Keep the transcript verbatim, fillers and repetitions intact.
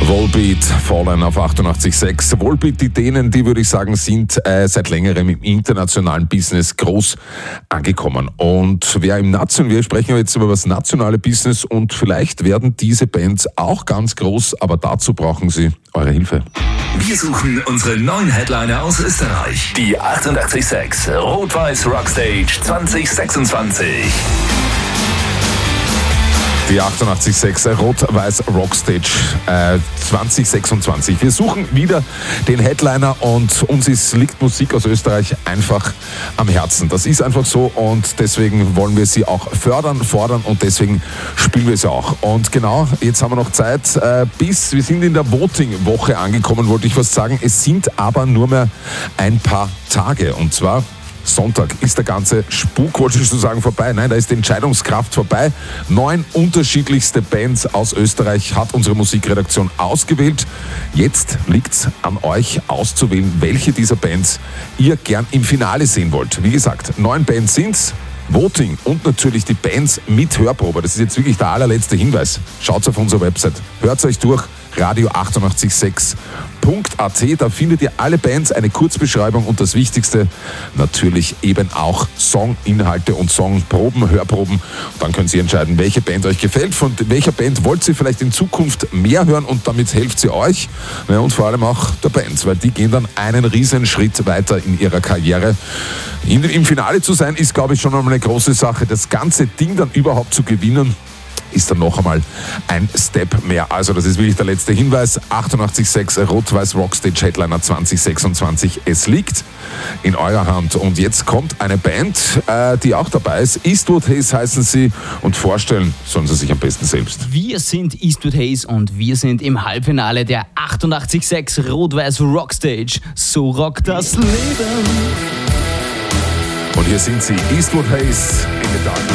Volbeat, Fallen auf achtundachtzig Komma sechs. Volbeat, die Dänen, die würde ich sagen, sind äh, seit längerem im internationalen Business groß angekommen. Und wer im nationalen, wir sprechen jetzt über das nationale Business und vielleicht werden diese Bands auch ganz groß, aber dazu brauchen sie eure Hilfe. Wir suchen unsere neuen Headliner aus Österreich. Die achtundachtzig Komma sechs Rot-Weiß Rockstage zwanzig sechsundzwanzig. Die achtundachtzig Komma sechs Rot-Weiß Rockstage äh, zwanzig sechsundzwanzig. Wir suchen wieder den Headliner und uns ist, liegt Musik aus Österreich einfach am Herzen. Das ist einfach so und deswegen wollen wir sie auch fördern, fordern und deswegen spielen wir sie auch. Und genau, jetzt haben wir noch Zeit äh, bis, wir sind in der Voting-Woche angekommen, wollte ich was sagen. Es sind aber nur mehr ein paar Tage und zwar Sonntag ist der ganze Spuk, wollte ich so sagen, vorbei. Nein, da ist die Entscheidungskraft vorbei. Neun unterschiedlichste Bands aus Österreich hat unsere Musikredaktion ausgewählt. Jetzt liegt es an euch auszuwählen, welche dieser Bands ihr gern im Finale sehen wollt. Wie gesagt, neun Bands sind's. Voting und natürlich die Bands mit Hörprobe. Das ist jetzt wirklich der allerletzte Hinweis. Schaut auf unsere Website, hört euch durch, radio achtundachtzig Komma sechs punkt a t. Da findet ihr alle Bands, eine Kurzbeschreibung und das Wichtigste natürlich eben auch Songinhalte und Songproben, Hörproben. Und dann könnt ihr entscheiden, welche Band euch gefällt, von welcher Band wollt ihr vielleicht in Zukunft mehr hören und damit hilft sie euch ja, und vor allem auch der Band, weil die gehen dann einen riesen Schritt weiter in ihrer Karriere. In, Im Finale zu sein ist, glaube ich, schon einmal eine große Sache. Das ganze Ding dann überhaupt zu gewinnen, ist dann noch einmal ein Step mehr. Also das ist wirklich der letzte Hinweis. achtundachtzig Komma sechs Rot-Weiß Rockstage Headliner zwanzig sechsundzwanzig. Es liegt in eurer Hand. Und jetzt kommt eine Band, äh, die auch dabei ist. Eastwood Hayes heißen sie und vorstellen sollen sie sich am besten selbst. Wir sind Eastwood Hayes und wir sind im Halbfinale der achtundachtzig Komma sechs Rot-Weiß Rockstage. So rockt das Leben. Und hier sind sie, Eastwood Hayes in Metall.